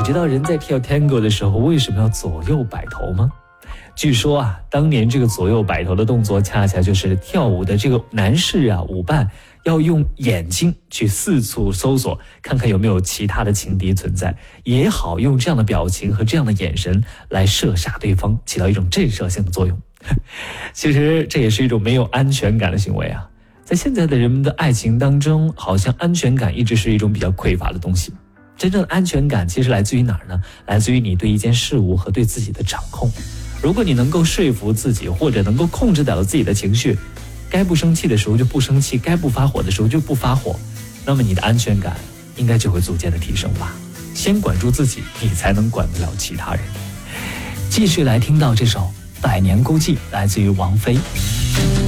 知道人在跳 Tango 的时候为什么要左右摆头吗？据说啊，当年这个左右摆头的动作，恰恰就是跳舞的这个男士啊，舞伴要用眼睛去四处搜索，看看有没有其他的情敌存在，也好用这样的表情和这样的眼神来射杀对方，起到一种震慑性的作用。其实这也是一种没有安全感的行为啊。在现在的人们的爱情当中，好像安全感一直是一种比较匮乏的东西。真正的安全感其实来自于哪儿呢？来自于你对一件事物和对自己的掌控。如果你能够说服自己，或者能够控制了自己的情绪，该不生气的时候就不生气，该不发火的时候就不发火，那么你的安全感应该就会逐渐的提升吧。先管住自己，你才能管得了其他人。继续来听到这首《百年孤寂》，来自于王菲。